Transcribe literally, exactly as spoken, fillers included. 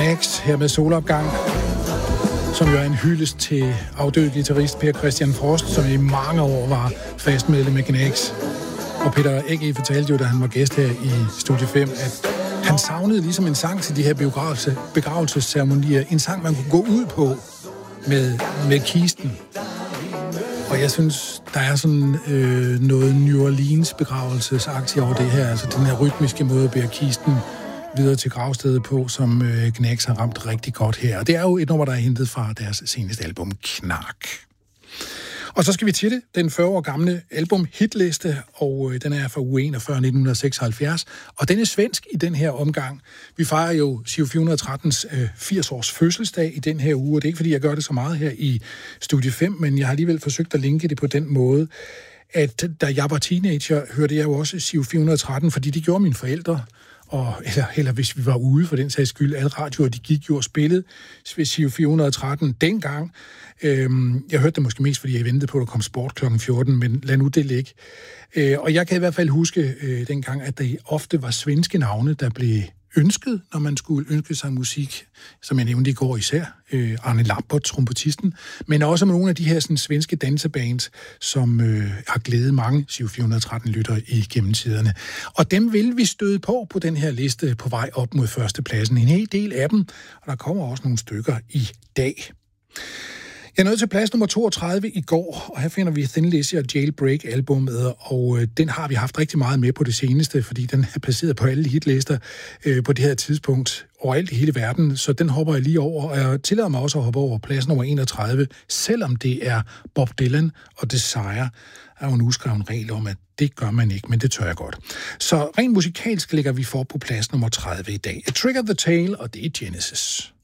Knags her med Solopgang, som jo er en hyldest til afdøde guitarist Per Christian Frost, som i mange år var fast medlem med Knags. Og Peter Egge fortalte jo, da han var gæst her i Studie fem, at han savnede ligesom en sang til de her begravelse, begravelsesceremonier. En sang, man kunne gå ud på med, med kisten. Og jeg synes, der er sådan øh, noget New Orleans begravelsesaktie over det her. Altså den her rytmiske måde at bære kisten videre til gravstedet på, som øh, Knags har ramt rigtig godt her. Og det er jo et nummer, der er hentet fra deres seneste album, Knark. Og så skal vi til det, den fyrre år gamle album hitliste, og øh, den er fra uge enogfyrre nitten seksoghalvfjerds, og den er svensk i den her omgang. Vi fejrer jo Giro fire trettens øh, firs års fødselsdag i den her uge, og det er ikke, fordi jeg gør det så meget her i Studie fem, men jeg har alligevel forsøgt at linke det på den måde, at da jeg var teenager, hørte jeg jo også Giro fire tretten, fordi det gjorde mine forældre, og, eller, eller hvis vi var ude for den sags skyld, alle radioer, de gik jo og spillede Giro fire tretten dengang. Øhm, jeg hørte det måske mest, fordi jeg ventede på, at der kom sport klokken fjorten, men lad nu det ligge. Øh, og jeg kan i hvert fald huske øh, dengang, at der ofte var svenske navne, der blev ønsket, når man skulle ønske sig musik, som jeg nævnte i går især, øh, Arne Lampert, trompetisten, men også med nogle af de her sådan, svenske dansebands, som øh, har glædet mange Giro fire tretten lyttere i gennemtiderne. Og dem vil vi støde på på den her liste på vej op mod førstepladsen. En hel del af dem, og der kommer også nogle stykker i dag. Jeg er nået til plads nummer toogtredive i går, og her finder vi Thin Lizzy og Jailbreak-albummet, og øh, den har vi haft rigtig meget med på det seneste, fordi den er baseret på alle hitlister øh, på det her tidspunkt overalt i hele verden, så den hopper jeg lige over, og jeg tillader mig også at hoppe over plads nummer enogtredive, selvom det er Bob Dylan og Desire. Der er jo en uskreven regel om, at det gør man ikke, men det tør jeg godt. Så rent musikalsk ligger vi for på plads nummer tredive i dag. A Trick of the Tail, og det er Genesis.